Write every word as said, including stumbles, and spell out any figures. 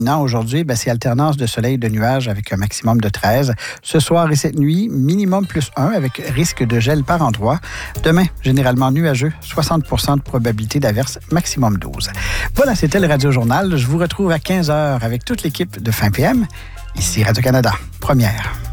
Non, aujourd'hui, ben, c'est alternance de soleil et de nuages avec un maximum de treize. Ce soir et cette nuit, minimum plus un avec risque de gel par endroit. Demain, généralement nuageux, soixante pour cent de probabilité d'averse, maximum douze. Voilà, c'était le Radio Journal. Je vous retrouve à quinze heures avec toute l'équipe de Fin P M. Ici Radio-Canada, première.